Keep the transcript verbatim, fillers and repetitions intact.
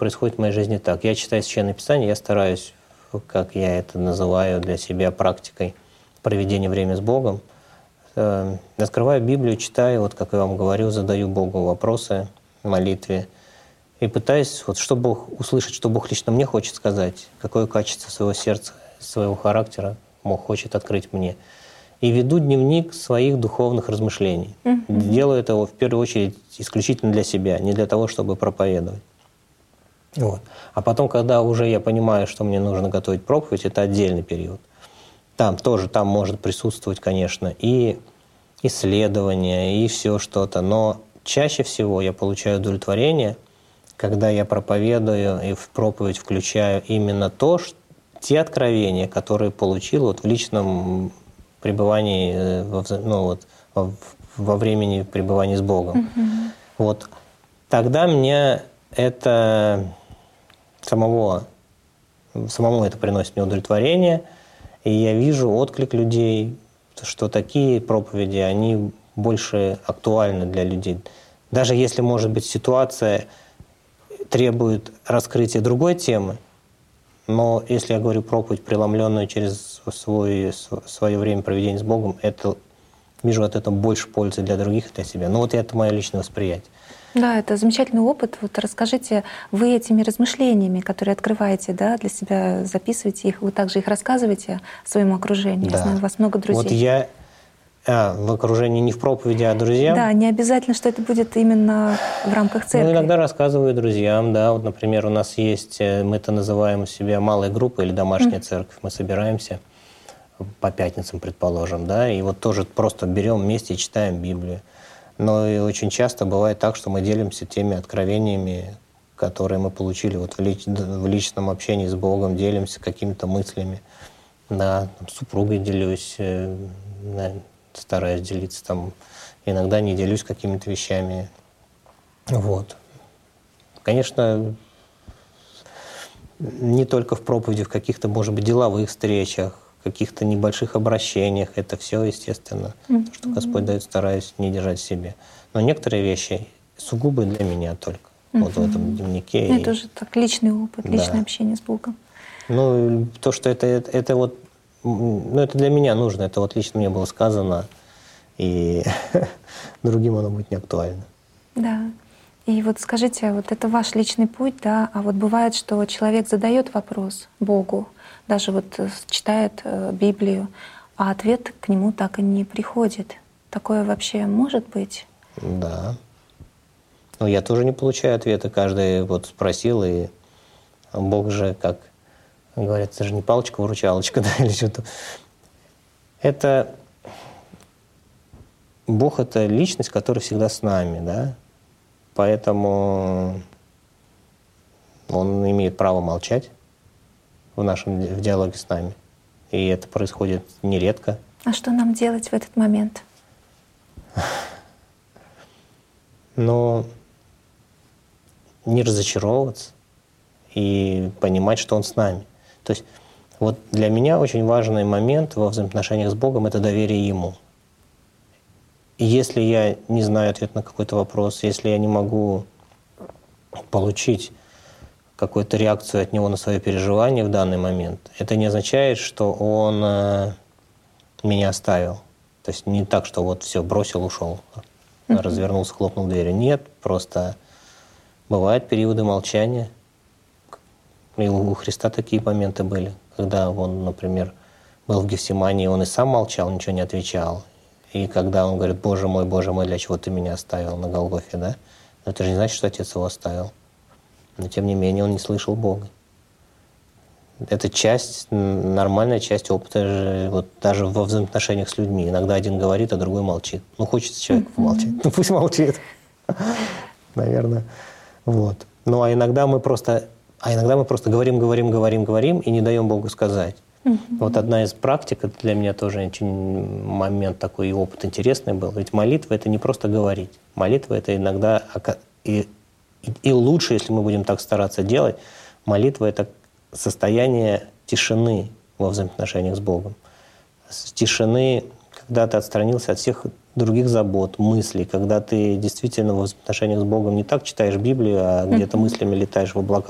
происходит в моей жизни так. Я читаю Священное Писание, я стараюсь, как я это называю для себя, практикой проведения времени с Богом. Открываю Библию, читаю, вот как я вам говорю, задаю Богу вопросы в молитве и пытаюсь, вот, что Бог услышать, что Бог лично мне хочет сказать, какое качество своего сердца, своего характера Бог хочет открыть мне. И веду дневник своих духовных размышлений. Mm-hmm. Делаю это в первую очередь исключительно для себя, не для того, чтобы проповедовать. Вот. А потом, когда уже я понимаю, что мне нужно готовить проповедь, это отдельный период. Там тоже, там может присутствовать, конечно, и исследование, и все что-то. Но чаще всего я получаю удовлетворение, когда я проповедую и в проповедь включаю именно то, что, те откровения, которые получил вот в личном пребывании, ну, вот, во времени пребывания с Богом. Mm-hmm. Вот. Тогда мне это самого, самому это приносит мне удовлетворение, и я вижу отклик людей, что такие проповеди, они больше актуальны для людей. Даже если, может быть, ситуация требует раскрытия другой темы, но если я говорю проповедь, преломленную через свой, свое время проведения с Богом, это, вижу от этого больше пользы для других и для себя. Ну вот это мое личное восприятие. Да, это замечательный опыт. Вот расскажите, вы этими размышлениями, которые открываете, да, для себя, записываете их, вы также их рассказываете своему окружению? Да. Я знаю, у вас много друзей. Вот я а, в окружении не в проповеди, а друзьям. Да, не обязательно, что это будет именно в рамках церкви. Ну, иногда рассказываю друзьям, да. Вот, например, у нас есть, мы это называем у себя малая группа или домашняя mm. церковь. Мы собираемся по пятницам, предположим, да, и вот тоже просто берем вместе и читаем Библию. Но и очень часто бывает так, что мы делимся теми откровениями, которые мы получили вот в, лич, в личном общении с Богом, делимся какими-то мыслями. Да, там, с супругой делюсь, да, стараюсь делиться там. Иногда не делюсь какими-то вещами. Вот. Конечно, не только в проповеди, в каких-то, может быть, деловых встречах, каких-то небольших обращениях. Это все, естественно, mm-hmm. то, что Господь дает, стараюсь не держать в себе. Но некоторые вещи сугубо для меня только. Mm-hmm. Вот в этом дневнике. Ну, это уже так личный опыт, да. личное общение с Богом. Ну, то, что это, это, это вот, ну, это для меня нужно, это вот лично мне было сказано, и другим оно будет не актуально. Да. И вот скажите, вот это ваш личный путь, да, а вот бывает, что человек задает вопрос Богу, даже вот читает Библию, а ответ к нему так и не приходит. Такое вообще может быть? Да. Но я тоже не получаю ответа. Каждый вот спросил, и Бог же, как говорят, это же не палочка-выручалочка, да, или что-то. Это Бог — это личность, которая всегда с нами, да. Поэтому Он имеет право молчать в нашем в диалоге с нами. И это происходит нередко. А что нам делать в этот момент? Но не разочаровываться и понимать, что Он с нами. То есть вот для меня очень важный момент во взаимоотношениях с Богом — это доверие Ему. И если я не знаю ответ на какой-то вопрос, если я не могу получить какую-то реакцию от Него на свое переживание в данный момент, это не означает, что Он э, меня оставил. То есть не так, что вот все, бросил, ушел, mm-hmm. развернулся, хлопнул дверью. Нет, просто бывают периоды молчания. И у Христа такие моменты были, когда Он, например, был в Гефсимании, Он и сам молчал, ничего не отвечал. И когда Он говорит: «Боже мой, Боже мой, для чего Ты меня оставил на Голгофе?» да? Но это же не значит, что Отец Его оставил. Но тем не менее Он не слышал Бога. Это часть, нормальная часть опыта, вот даже во взаимоотношениях с людьми. Иногда один говорит, а другой молчит. Ну, хочется человеку помолчать. Ну, пусть молчит. Наверное. Вот. Ну, а иногда мы просто, а иногда мы просто говорим, говорим, говорим, говорим и не даем Богу сказать. Mm-hmm. Вот одна из практик, это для меня тоже очень момент такой и опыт интересный был. Ведь молитва — это не просто говорить. Молитва — это иногда, и, и, и лучше, если мы будем так стараться делать, молитва — это состояние тишины во взаимоотношениях с Богом. Тишины, когда ты отстранился от всех других забот, мыслей, когда ты действительно во взаимоотношениях с Богом не так читаешь Библию, а mm-hmm. где-то мыслями летаешь в облаках,